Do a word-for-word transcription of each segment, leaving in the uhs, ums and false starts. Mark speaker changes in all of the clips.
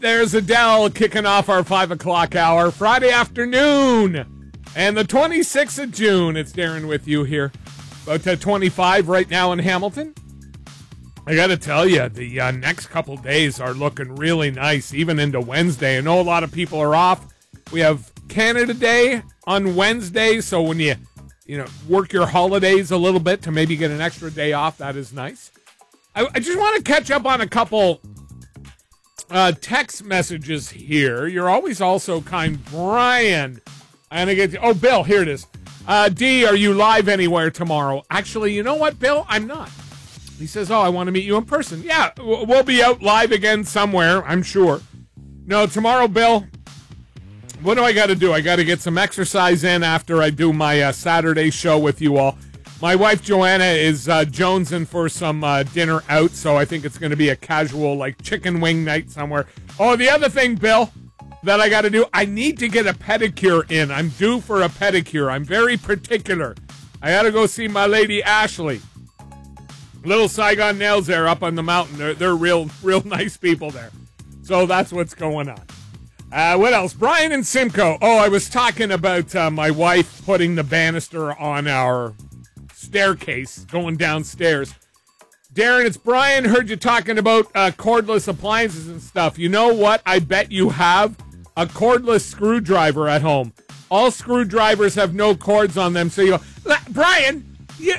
Speaker 1: There's Adele kicking off our five o'clock hour, Friday afternoon, and the twenty-sixth of June. It's Darren with you here, about uh, twenty-five right now in Hamilton. I got to tell you, the uh, next couple days are looking really nice, even into Wednesday. I know a lot of people are off. We have Canada Day on Wednesday, so when you, you know, work your holidays a little bit to maybe get an extra day off, that is nice. I, I just want to catch up on a couple uh, text messages here. You're always also kind, Brian. I'm gonna get. Oh, Bill, here it is. Uh, D, are you live anywhere tomorrow? Actually, you know what, Bill? I'm not. He says, oh, I want to meet you in person. Yeah, we'll be out live again somewhere, I'm sure. No, tomorrow, Bill, what do I got to do? I got to get some exercise in after I do my uh, Saturday show with you all. My wife, Joanna, is uh, jonesing for some uh, dinner out, so I think it's going to be a casual, like, chicken wing night somewhere. Oh, the other thing, Bill, that I got to do, I need to get a pedicure in. I'm due for a pedicure. I'm very particular. I got to go see my lady, Ashley. Little Saigon Nails there up on the mountain. They're, they're real, real nice people there. So that's what's going on. Uh, what else? Brian and Simcoe. Oh, I was talking about uh, my wife putting the banister on our staircase going downstairs. Darren, it's Brian. Heard you talking about uh, cordless appliances and stuff. You know what? I bet you have a cordless screwdriver at home. All screwdrivers have no cords on them. So you go, Brian, you,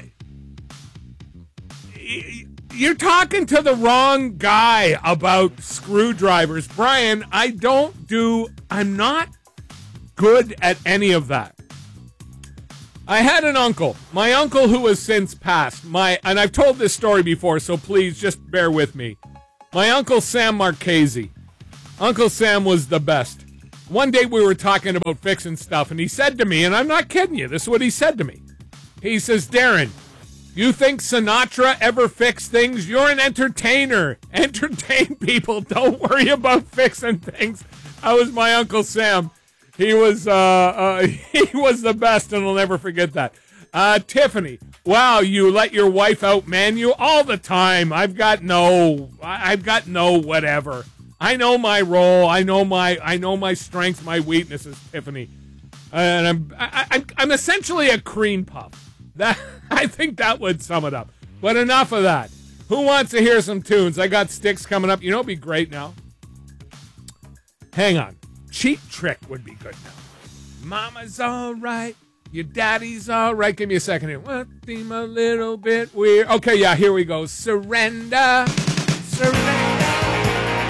Speaker 1: you're talking to the wrong guy about screwdrivers. Brian, I don't do, I'm not good at any of that. I had an uncle, my uncle who has since passed, my, and I've told this story before, so please just bear with me. My uncle Sam Marchese. Uncle Sam was the best. One day we were talking about fixing stuff, and he said to me, and I'm not kidding you, this is what he said to me. He says, Darren, you think Sinatra ever fixed things? You're an entertainer. Entertain people. Don't worry about fixing things. That was my Uncle Sam. He was uh, uh, he was the best, and I'll never forget that. Uh, Tiffany, wow, you let your wife outman you all the time. I've got no, I've got no whatever. I know my role. I know my, I know my strengths, my weaknesses, Tiffany, and I'm, I, I'm, I'm essentially a cream puff. That I think that would sum it up. But enough of that. Who wants to hear some tunes? I got Sticks coming up. You know, it'd be great now. Hang on. Cheap Trick would be good now. Mama's all right. Your daddy's all right. Give me a second here. What seem a little bit weird? Okay, yeah, here we go. Surrender. Surrender.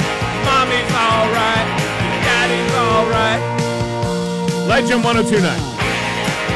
Speaker 1: Mommy's all right. Your daddy's all right. Legend one oh two nine.